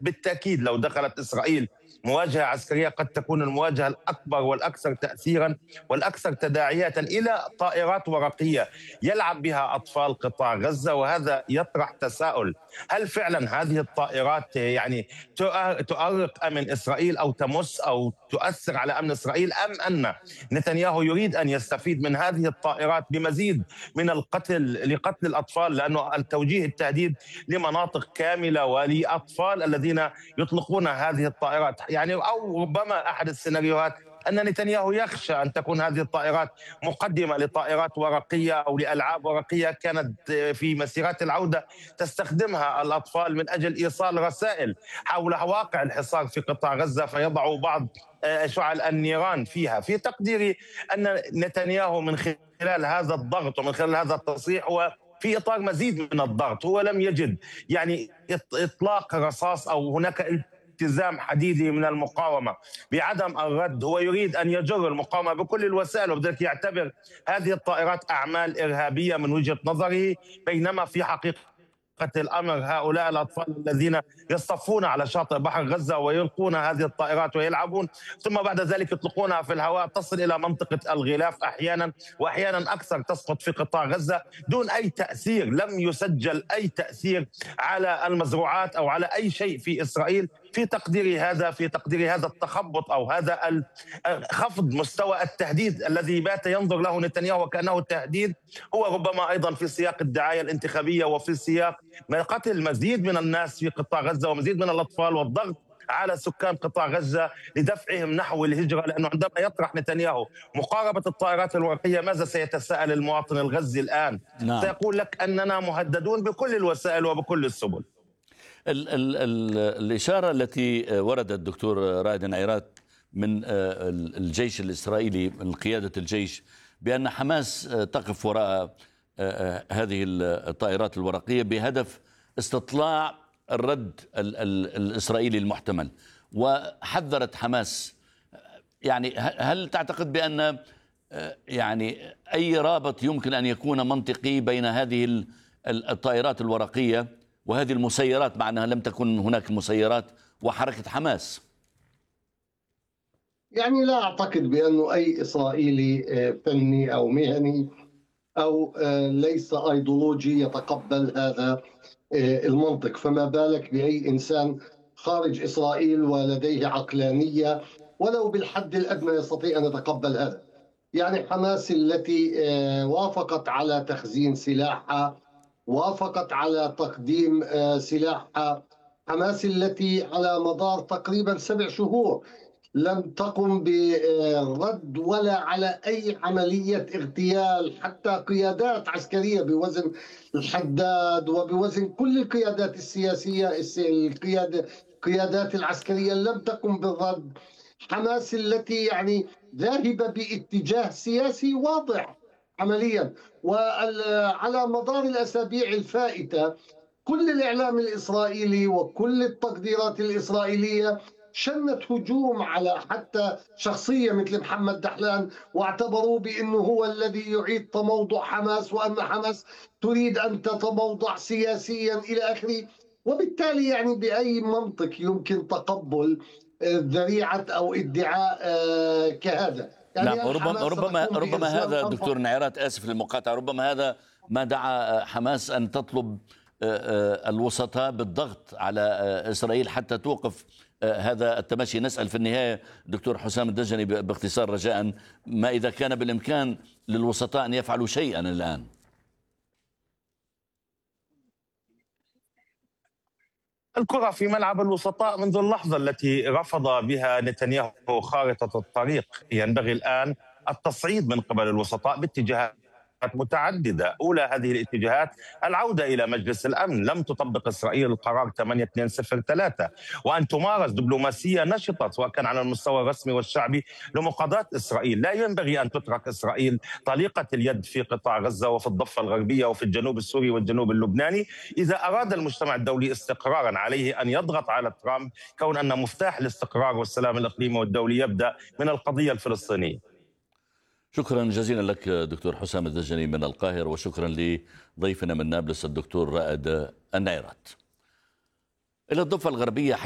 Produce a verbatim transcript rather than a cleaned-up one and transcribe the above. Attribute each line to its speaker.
Speaker 1: بالتأكيد لو دخلت إسرائيل مواجهة عسكرية قد تكون المواجهة الأكبر والأكثر تأثيرا والأكثر تداعيات إلى طائرات ورقية يلعب بها أطفال قطاع غزة. وهذا يطرح تساؤل: هل فعلا هذه الطائرات يعني تؤرق أمن إسرائيل أو تمس أو تؤثر على أمن إسرائيل، أم أن نتنياهو يريد أن يستفيد من هذه الطائرات بمزيد من القتل لقتل الأطفال، لأنه التوجيه التهديد لمناطق كاملة ولأطفال الذين يطلقون هذه الطائرات. يعني أو ربما أحد السيناريوهات أن نتنياهو يخشى أن تكون هذه الطائرات مقدمة لطائرات ورقية أو لألعاب ورقية كانت في مسيرات العودة تستخدمها الأطفال من أجل إيصال رسائل حول واقع الحصار في قطاع غزة، فيضعوا بعض شعل النيران فيها. في تقديري أن نتنياهو من خلال هذا الضغط ومن خلال هذا التصريح هو في إطار مزيد من الضغط. هو لم يجد يعني إطلاق رصاص أو هناك التزام حديدي من المقاومة بعدم الرد. هو يريد أن يجر المقاومة بكل الوسائل، وبذلك يعتبر هذه الطائرات أعمال إرهابية من وجهة نظره، بينما في حقيقة الأمر هؤلاء الأطفال الذين يصطفون على شاطئ بحر غزة ويلقون هذه الطائرات ويلعبون، ثم بعد ذلك يطلقونها في الهواء تصل إلى منطقة الغلاف أحيانا، وأحيانا أكثر تسقط في قطاع غزة دون أي تأثير. لم يسجل أي تأثير على المزروعات أو على أي شيء في إسرائيل. في تقديري هذا في تقديري هذا التخبط أو هذا خفض مستوى التهديد الذي بات ينظر له نتنياهو وكأنه التهديد هو ربما أيضا في سياق الدعاية الانتخابية وفي سياق قتل مزيد من الناس في قطاع غزة ومزيد من الأطفال والضغط على سكان قطاع غزة لدفعهم نحو الهجرة. لأنه عندما يطرح نتنياهو مقاربة الطائرات الورقية ماذا سيتساءل المواطن الغزي الآن؟
Speaker 2: نعم.
Speaker 1: سيقول لك أننا مهددون بكل الوسائل وبكل السبل.
Speaker 2: ال ال ال الإشارة التي وردت الدكتور رائد نعيرات من الجيش الإسرائيلي من قيادة الجيش بأن حماس تقف وراء هذه الطائرات الورقية بهدف استطلاع الرد ال ال الإسرائيلي المحتمل، وحذرت حماس. يعني هل تعتقد بأن يعني أي رابط يمكن أن يكون منطقي بين هذه الطائرات الورقية وهذه المسيرات، مع أنها لم تكن هناك مسيرات، وحركة حماس؟
Speaker 3: يعني لا أعتقد بأنه أي إسرائيلي فني أو مهني أو ليس أيديولوجي يتقبل هذا المنطق، فما بالك بأي إنسان خارج إسرائيل ولديه عقلانية ولو بالحد الأدنى يستطيع أن يتقبل هذا. يعني حماس التي وافقت على تخزين سلاحها، وافقت على تقديم سلاحها، حماس التي على مدار تقريبا سبع شهور لم تقم برد ولا على أي عملية اغتيال حتى قيادات عسكرية بوزن الحداد وبوزن كل القيادات السياسية، القيادة القيادات العسكرية لم تقم بالرد. حماس التي يعني ذاهبة باتجاه سياسي واضح عمليا. وعلى مدار الأسابيع الفائتة كل الإعلام الإسرائيلي وكل التقديرات الإسرائيلية شنت هجوم على حتى شخصية مثل محمد دحلان، واعتبروا بأنه هو الذي يعيد تموضع حماس وأن حماس تريد أن تتموضع سياسيا إلى آخره. وبالتالي يعني بأي منطق يمكن تقبل ذريعة أو ادعاء كهذا؟ يعني
Speaker 2: نعم، ربما ربما ربما هذا دكتور نعيرات، آسف للمقاطعة، ربما هذا ما دعا حماس أن تطلب الوسطاء بالضغط على إسرائيل حتى توقف هذا التمشي. نسأل في النهاية دكتور حسام الدجني باختصار رجاء، ما إذا كان بالإمكان للوسطاء أن يفعلوا شيئا الآن؟
Speaker 1: الكرة في ملعب الوسطاء منذ اللحظة التي رفض بها نتنياهو خارطة الطريق. ينبغي الآن التصعيد من قبل الوسطاء باتجاهات متعددة. أولى هذه الاتجاهات العودة إلى مجلس الأمن. لم تطبق إسرائيل القرار ثمانية اثنين صفر ثلاثة، وأن تمارس دبلوماسية نشطة سواء كان على المستوى الرسمي والشعبي لمقاضاة إسرائيل. لا ينبغي أن تترك إسرائيل طليقة اليد في قطاع غزة وفي الضفة الغربية وفي الجنوب السوري والجنوب اللبناني. إذا أراد المجتمع الدولي استقرارا عليه أن يضغط على ترامب، كون أن مفتاح الاستقرار والسلام الإقليمي والدولي يبدأ من القضية الفلسطينية.
Speaker 2: شكرا جزيلا لك دكتور حسام الدجني من القاهرة، وشكرا لضيفنا من نابلس الدكتور رائد النعيرات. إلى الضفة الغربية.